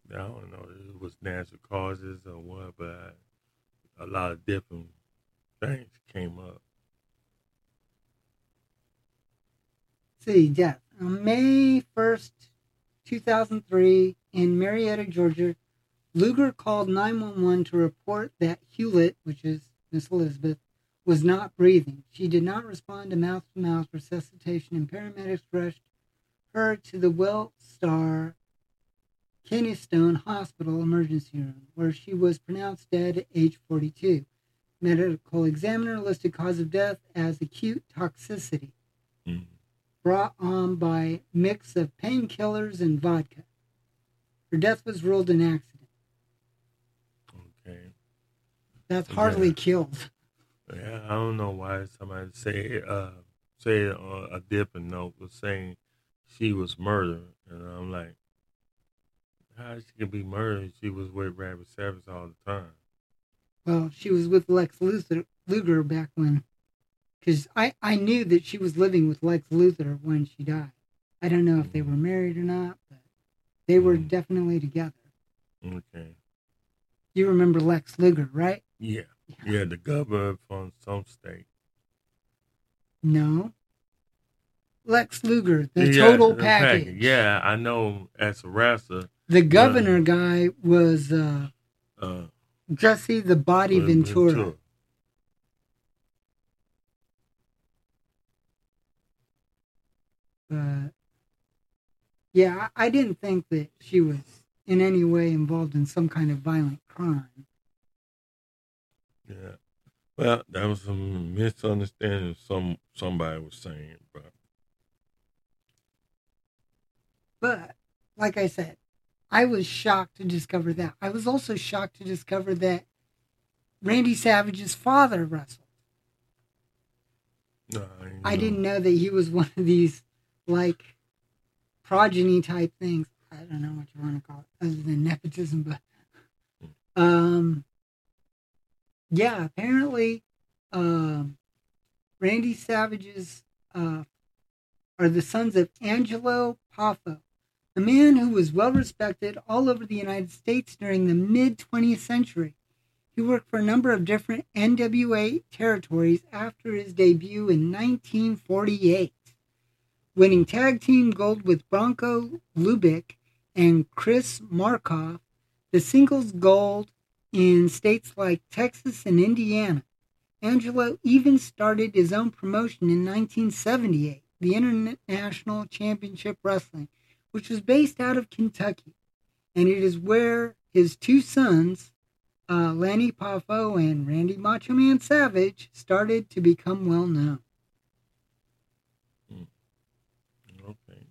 I don't know if it was natural causes or what, but a lot of different things came up. See, death. On May 1st, 2003, in Marietta, Georgia, Luger called 911 to report that Hewlett, which is Miss Elizabeth, was not breathing. She did not respond to mouth-to-mouth resuscitation, and paramedics rushed her to the Wellstar Keystone Hospital emergency room, where she was pronounced dead at age 42. Medical examiner listed cause of death as acute toxicity, Mm. brought on by mix of painkillers and vodka. Her death was ruled an accident. Okay. That's Yeah. hardly killed. Yeah. I don't know why somebody say a different note was saying she was murdered, and I'm like, how she could be murdered? She was with Rabbit Savage all the time. Well, she was with Lex Luger back when, because I knew that she was living with Lex Luthor when she died. I don't know if they were Mm. married or not, but they were Mm. definitely together. Okay. You remember Lex Luger, right? Yeah. Yeah. Yeah. The governor from some state. No. Lex Luger, the Yeah. total The package. package. Yeah. I know as a wrestler. The Yeah. governor guy was Uh. Jesse the Body Ventura. Ventura. But yeah, I didn't think that she was in any way involved in some kind of violent crime. Yeah. Well, that was a misunderstanding. Somebody was saying, but But like I said, I was shocked to discover that. I was also shocked to discover that Randy Savage's father wrestled. no, I didn't I know. didn't know that he was one of these like progeny type things. I don't know what you want to call it, other than nepotism, but um, yeah, apparently, um, Randy Savage's are the sons of Angelo Poffo, a man who was well respected all over the United States during the mid 20th century. He worked for a number of different NWA territories after his debut in 1948, winning tag team gold with Bronco Lubick and Chris Markoff, the singles gold in states like Texas and Indiana. Angelo even started his own promotion in 1978, the International Championship Wrestling, which was based out of Kentucky. And it is where his two sons, Lanny Poffo and Randy Macho Man Savage, started to become well known. Mm, okay,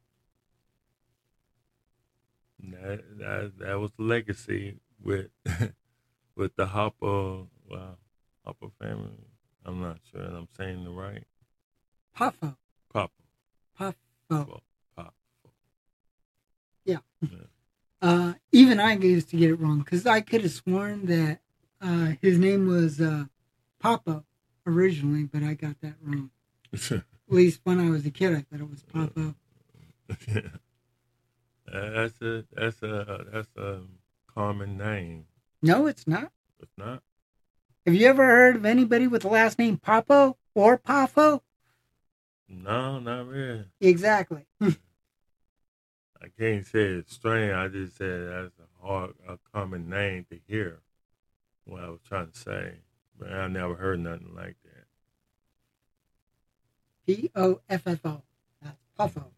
that was legacy with with the Hopper family. I'm not sure that I'm saying the right. Poffo. Papa, Poffo. Papa. Yeah. Yeah. Even I used to get it wrong because I could have sworn that his name was Papa originally, but I got that wrong. At least when I was a kid, I thought it was Papa. That's a common name. No, it's not. It's not. Have you ever heard of anybody with the last name Papo or Pafo? No, not really. Exactly. I can't say it's strange. I just said that's a common name to hear. What I was trying to say, but I never heard nothing like that. Poffo. That's Puffo.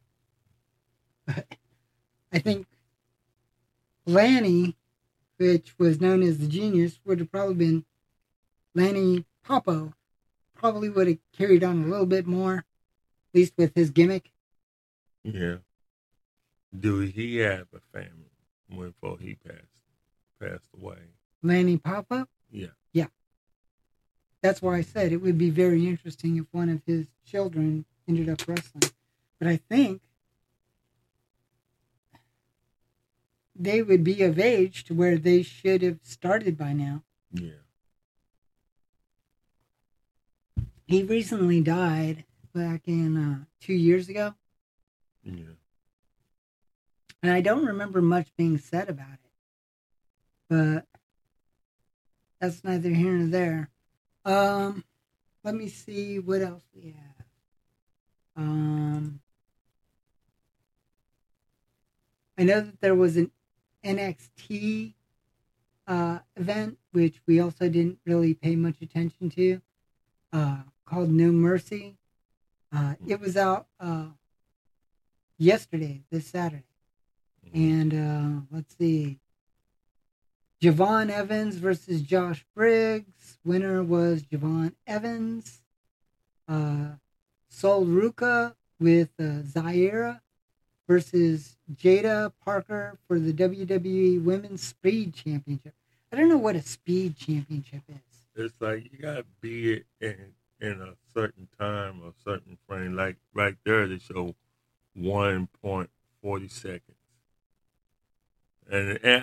I think Lanny, which was known as the genius, would have probably been Lanny Popo. Probably would have carried on a little bit more, at least with his gimmick. Yeah. Do he have a family before he passed away? Lanny Popo? Yeah. Yeah. That's why I said it would be very interesting if one of his children ended up wrestling. But I think they would be of age to where they should have started by now. Yeah. He recently died back in 2 years ago. Yeah. And I don't remember much being said about it. But that's neither here nor there. Let me see what else we have. I know that there was an NXT event, which we also didn't really pay much attention to, called No Mercy. It was out yesterday, this Saturday. And let's see. Javon Evans versus Josh Briggs. Winner was Javon Evans. Sol Ruka with Zaira versus Jada Parker for the WWE Women's Speed Championship. I don't know what a speed championship is. It's like you gotta be in a certain time or certain frame. Like right there, they show 1.40 seconds, and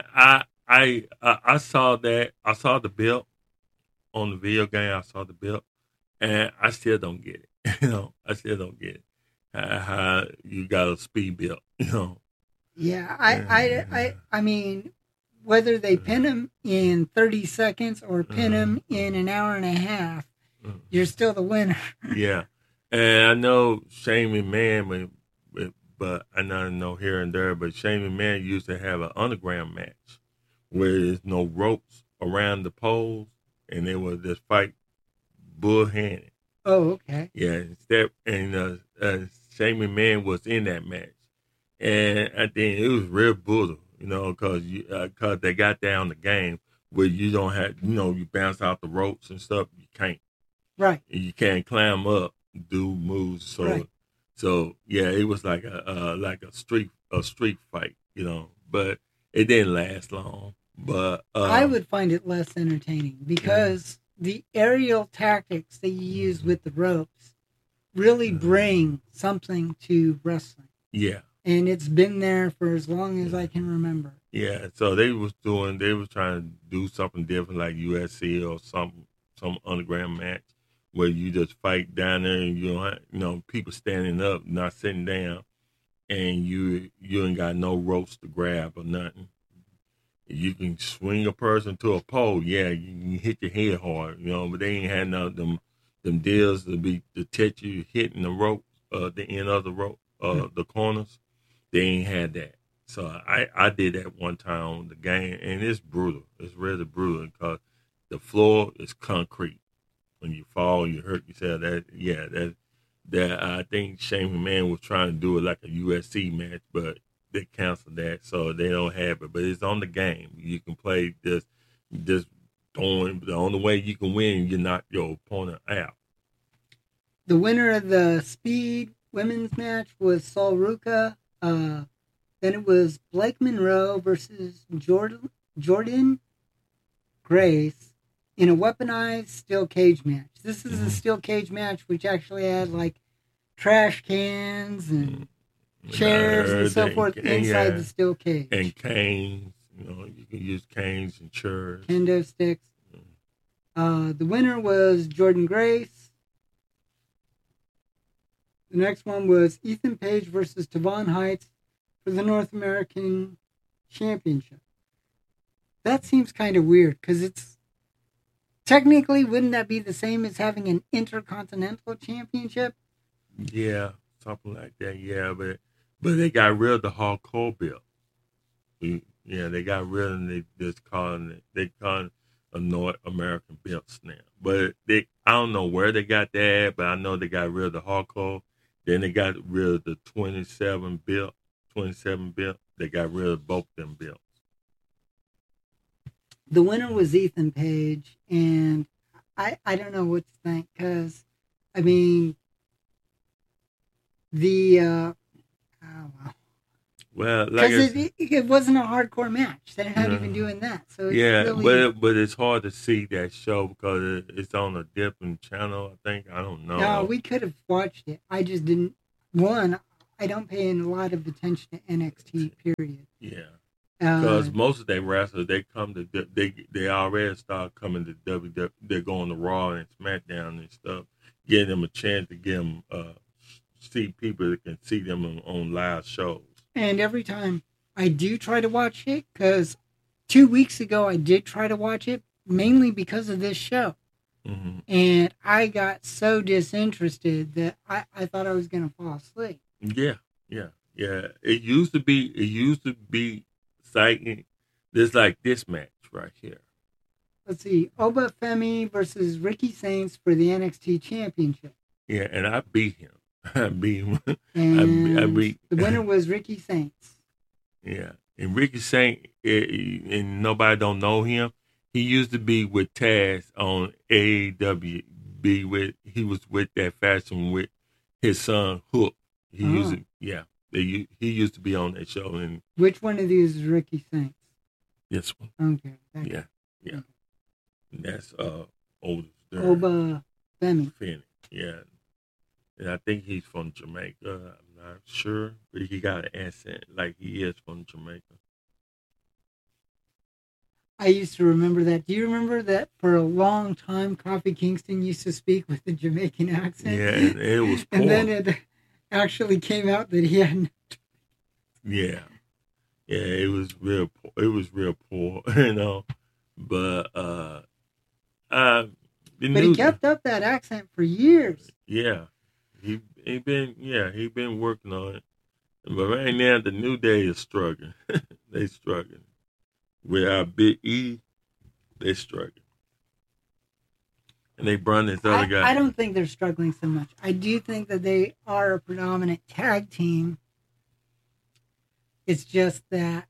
I saw that. I saw the belt on the video game. I saw the belt, and I still don't get it. I still don't get it. How you got a speed belt? Yeah, I mean, whether they pin him in 30 seconds or pin him in an hour and a half, you're still the winner. Yeah, and I know Shane McMahon, but I know here and there. But Shane McMahon used to have an underground match where there's no ropes around the poles, and they would just fight bull-handed. Oh, okay. Yeah, Shane McMahon was in that match, and I think it was real brutal, because they got down the game where you don't have, you bounce out the ropes and stuff. You can't, right? You can't climb up, do moves. So yeah, it was like a street fight, but it didn't last long. But I would find it less entertaining because the aerial tactics that you use with the ropes really bring something to wrestling. Yeah. And it's been there for as long as I can remember. Yeah, so they was trying to do something different like UFC or some underground match where you just fight down there and you don't have, people standing up, not sitting down, and you ain't got no ropes to grab or nothing. You can swing a person to a pole, yeah, you can hit your head hard, but they ain't had none of them deals to touch you hitting the rope, the end of the rope, the corners. They ain't had that. So I did that one time on the game, and it's brutal. It's really brutal because the floor is concrete. When you fall, you hurt yourself. That I think Shane McMahon was trying to do it like a UFC match, but they canceled that, so they don't have it. But it's on the game. You can play this throwing. The only way you can win, you knock your opponent out. The winner of the speed women's match was Sol Ruka. Then it was Blake Monroe versus Jordan Grace in a weaponized steel cage match. This is a steel cage match which actually had like trash cans and chairs and so forth inside the steel cage. And canes. You can use canes and chairs. Kendo sticks. The winner was Jordan Grace. The next one was Ethan Page versus Tavon Heights for the North American Championship. That seems kind of weird because it's technically, wouldn't that be the same as having an Intercontinental Championship? Yeah, something like that. Yeah, but they got rid of the hardcore belt. Yeah, they got rid of it. They just calling it a North American belts now. But I don't know where they got that, but I know they got rid of the hardcore. Then they got rid of the 27 belt. They got rid of both them belts. The winner was Ethan Page, and I don't know what to think because, I mean, well, like it wasn't a hardcore match. They're not even doing that. So it's really... but it's hard to see that show because it's on a different channel. I think I don't know. No, we could have watched it. I just didn't. One, I don't pay a lot of attention to NXT. Period. Yeah, because most of their wrestlers they come to they already start coming to WWE. They're going to Raw and SmackDown and stuff, getting them a chance to get them see people that can see them on live shows. And every time I do try to watch it because 2 weeks ago I did try to watch it mainly because of this show. Mm-hmm. And I got so disinterested that I thought I was going to fall asleep. Yeah, yeah, yeah. It used to be. It used to be exciting. There's like this match right here. Let's see. Oba Femi versus Ricky Saints for the NXT Championship. Yeah, and I beat him. I beat him. And I beat. the winner was Ricky Saints. Yeah, and Ricky Saint, and nobody don't know him. He used to be with Taz on AEW. He was with that fashion with his son Hook. He used to, yeah. He used to be on that show. And which one of these is Ricky Saints? This one. Okay. Yeah. Okay. That's oldest. Oba Femi. Yeah. And I think he's from Jamaica. I'm not sure, but he got an accent like he is from Jamaica. I used to remember that. Do you remember that for a long time, Kofi Kingston used to speak with a Jamaican accent? Yeah, and it was poor. And then it actually came out that he had. Yeah, it was real. It was real poor, you know. But he kept up that accent for years. Yeah, he been working on it. But right now, the New Day is struggling. They struggling. Without Big E, they struggling. And they brought this other guy. I don't think they're struggling so much. I do think that they are a predominant tag team. It's just that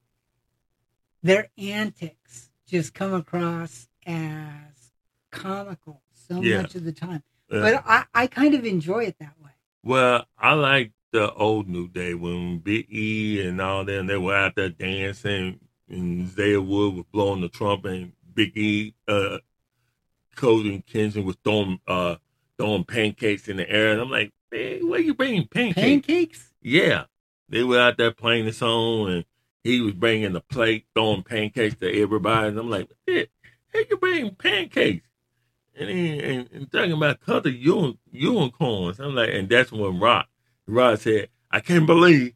their antics just come across as comical so much of the time. But I kind of enjoy it that way. Well, I like the old New Day when Big E and all them, they were out there dancing. And Zaya Wood was blowing the trumpet, and Big E, Cody and Kingston was throwing pancakes in the air. And I'm like, hey, where you bringing pancakes? Pancakes? Yeah. They were out there playing the song, and he was bringing the plate, throwing pancakes to everybody. And I'm like, hey, you bringing pancakes? And talking about colored unicorns. I'm like, and that's when Rock said, I can't believe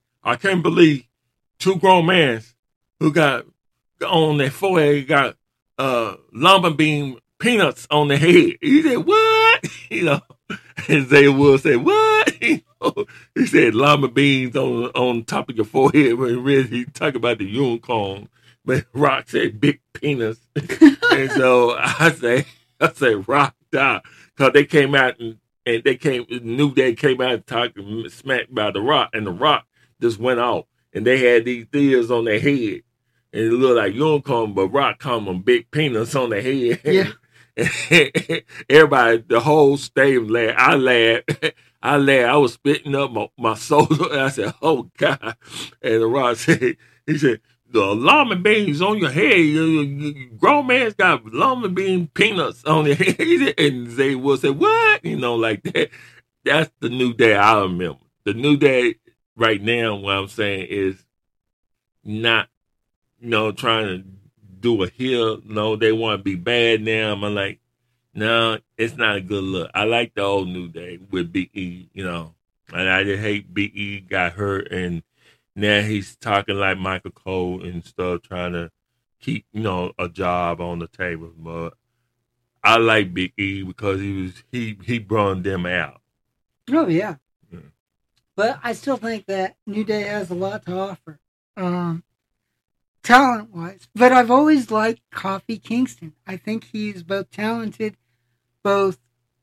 two grown men who got on their forehead got lima bean peanuts on their head. He said, what? You know, and Zay Wood said, what? You know, he said lima beans on top of your forehead when really he talking about the unicorn. But Rock said big peanuts. And so I say Rock died. Because they came out and New Day came out and talked smack about the Rock, and the Rock just went off. And they had these ears on their head. And it looked like unicorn, but Rock called them big peanuts on their head. Yeah. Everybody, the whole stadium laughed. I laughed. I was spitting up my soda. And I said, oh, God. And the Rock said, he said, the lima beans on your head. Grown man's got lima bean peanuts on their head. And Zay Wood said, what? You know, like that. That's the New Day I remember. The New Day right now, what I'm saying is not, trying to do a heel. No, they want to be bad now. I'm like, no, it's not a good look. I like the old New Day with Big E, and I just hate Big E got hurt, and now he's talking like Michael Cole and stuff, trying to keep, a job on the table. But I like Big E because he brought them out. Oh, yeah. But I still think that New Day has a lot to offer, talent-wise. But I've always liked Kofi Kingston. I think he's both talented, both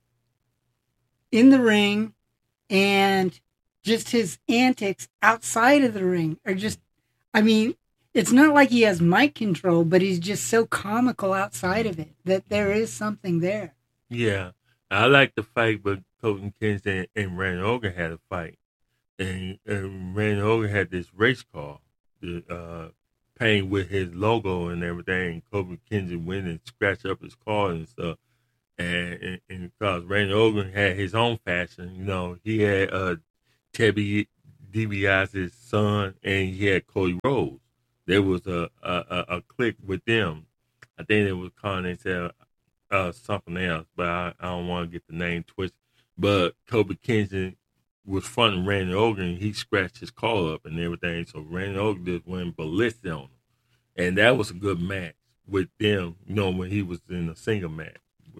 in the ring, and just his antics outside of the ring are just, it's not like he has mic control, but he's just so comical outside of it that there is something there. Yeah. I like the fight, but Kofi Kingston and Randy Orton had a fight. And Randy Orton had this race car, painted with his logo and everything. Kofi Kingston went and scratched up his car and stuff. And because Randy Orton had his own fashion, he had Ted DiBiase's son, and he had Cody Rhodes. There was a clique with them. I think it was calling themselves something else, but I don't want to get the name twisted. But Kofi Kingston was fronting Randy Orton, he scratched his collar up and everything. So Randy Orton just went ballistic on him. And that was a good match with them, when he was in a single match.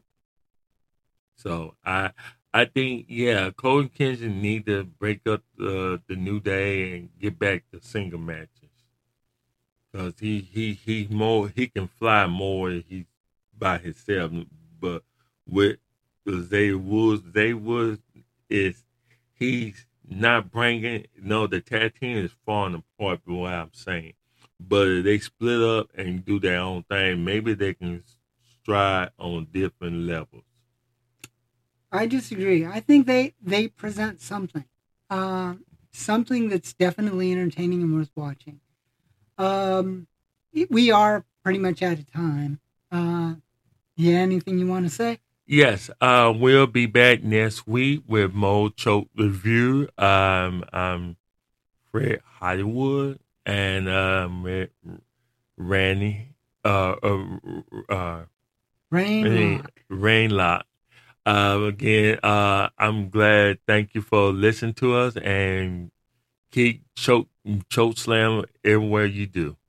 So I think, Cody Kingston need to break up the New Day and get back to single matches. Because he can fly more if he's by himself. But with Xavier Woods is he's not bringing, the tag team is falling apart, by what I'm saying. But if they split up and do their own thing, maybe they can stride on different levels. I disagree. I think they present something. Something that's definitely entertaining and worth watching. We are pretty much out of time. Anything you want to say? Yes, we'll be back next week with more Choke Review. I'm Fred Hollywood and Randy Rainlock. Again, I'm glad. Thank you for listening to us and keep choke slam everywhere you do.